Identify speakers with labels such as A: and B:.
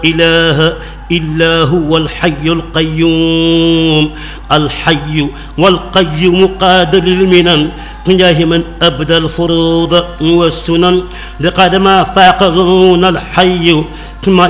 A: إله إلا هو الحي القيوم الحي والقيوم قاد للمنن من جاه من أبدى الفروض والسنن لقد ما فاق ظنون الحي ما